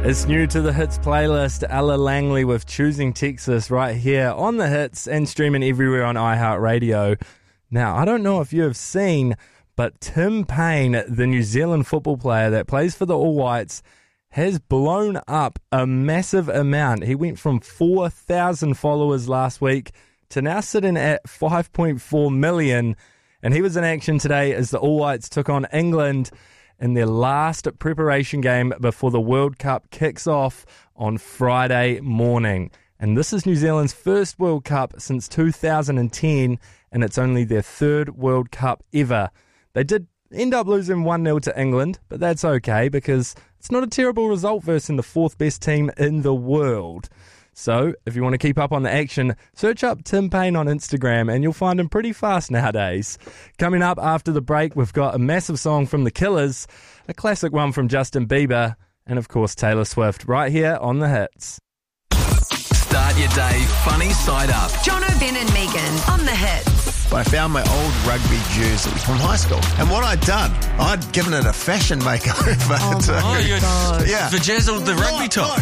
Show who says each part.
Speaker 1: It's new to the Hits playlist. Ella Langley with Choosing Texas right here on the Hits and streaming everywhere on iHeartRadio. Now, I don't know if you have seen, but Tim Payne, the New Zealand football player that plays for the All Whites, has blown up a massive amount. He went from 4,000 followers last week to now sitting at 5.4 million. And he was in action today as the All Whites took on England in their last preparation game before the World Cup kicks off on Friday morning. And this is New Zealand's first World Cup since 2010, and it's only their third World Cup ever. They did end up losing 1-0 to England, but that's okay because it's not a terrible result versus the fourth best team in the world. So, if you want to keep up on the action, search up Tim Payne on Instagram and you'll find him pretty fast nowadays. Coming up after the break, we've got a massive song from The Killers, a classic one from Justin Bieber, and of course Taylor Swift right here on The Hits.
Speaker 2: Start your day funny side up.
Speaker 3: Jono, Ben and Megan on The Hits.
Speaker 4: I found my old rugby jersey from high school. And what I'd done, I'd given it a fashion makeover.
Speaker 2: You'd bedazzled the rugby top.